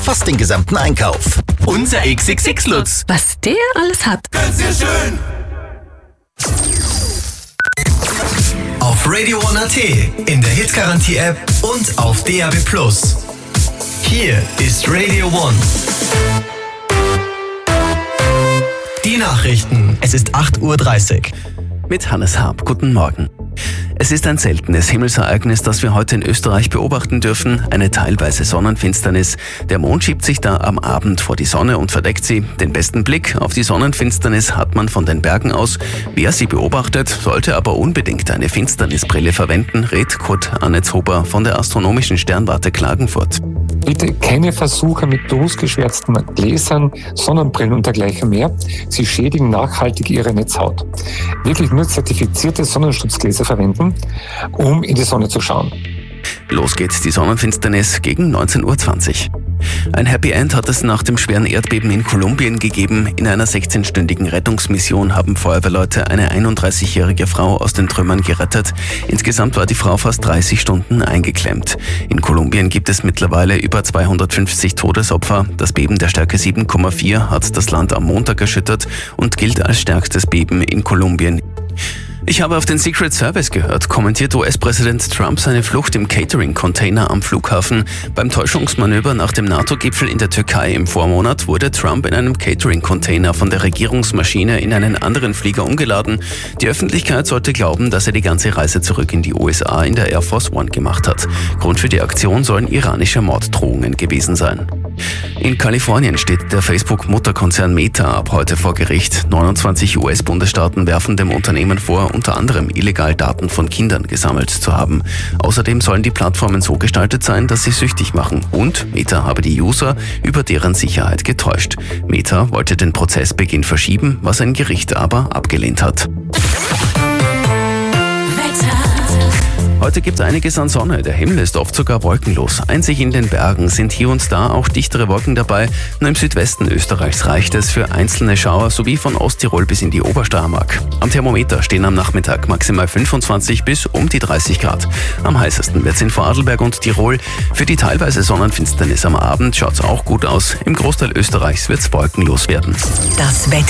fast den gesamten Einkauf. Unser XXX-Lutz. Was der alles hat. Ganz sehr schön. Auf Radio One AT, in der Hitgarantie-App und auf DAB+. Hier ist Radio One. Die Nachrichten. Es ist 8:30 Uhr. Mit Hannes Harp. Guten Morgen. Es ist ein seltenes Himmelsereignis, das wir heute in Österreich beobachten dürfen, eine teilweise Sonnenfinsternis. Der Mond schiebt sich da am Abend vor die Sonne und verdeckt sie. Den besten Blick auf die Sonnenfinsternis hat man von den Bergen aus. Wer sie beobachtet, sollte aber unbedingt eine Finsternisbrille verwenden, rät Kurt Annetshuber von der Astronomischen Sternwarte Klagenfurt. Bitte keine Versuche mit berufsgeschwärzten Gläsern, Sonnenbrillen und dergleichen mehr. Sie schädigen nachhaltig Ihre Netzhaut. Wirklich nur zertifizierte Sonnenschutzgläser verwenden, um in die Sonne zu schauen. Los geht's, die Sonnenfinsternis gegen 19:20 Uhr. Ein Happy End hat es nach dem schweren Erdbeben in Kolumbien gegeben. In einer 16-stündigen Rettungsmission haben Feuerwehrleute eine 31-jährige Frau aus den Trümmern gerettet. Insgesamt war die Frau fast 30 Stunden eingeklemmt. In Kolumbien gibt es mittlerweile über 250 Todesopfer. Das Beben der Stärke 7,4 hat das Land am Montag erschüttert und gilt als stärkstes Beben in Kolumbien. Ich habe auf den Secret Service gehört, kommentiert US-Präsident Trump seine Flucht im Catering-Container am Flughafen. Beim Täuschungsmanöver nach dem NATO-Gipfel in der Türkei im Vormonat wurde Trump in einem Catering-Container von der Regierungsmaschine in einen anderen Flieger umgeladen. Die Öffentlichkeit sollte glauben, dass er die ganze Reise zurück in die USA in der Air Force One gemacht hat. Grund für die Aktion sollen iranische Morddrohungen gewesen sein. In Kalifornien steht der Facebook-Mutterkonzern Meta ab heute vor Gericht. 29 US-Bundesstaaten werfen dem Unternehmen vor, unter anderem illegal Daten von Kindern gesammelt zu haben. Außerdem sollen die Plattformen so gestaltet sein, dass sie süchtig machen. Und Meta habe die User über deren Sicherheit getäuscht. Meta wollte den Prozessbeginn verschieben, was ein Gericht aber abgelehnt hat. Heute gibt es einiges an Sonne, der Himmel ist oft sogar wolkenlos. Einzig in den Bergen sind hier und da auch dichtere Wolken dabei. Nur im Südwesten Österreichs reicht es für einzelne Schauer sowie von Osttirol bis in die Obersteiermark. Am Thermometer stehen am Nachmittag maximal 25 bis um die 30 Grad. Am heißesten wird es in Vorarlberg und Tirol. Für die teilweise Sonnenfinsternis am Abend schaut es auch gut aus. Im Großteil Österreichs wird es wolkenlos werden. Das Wetter.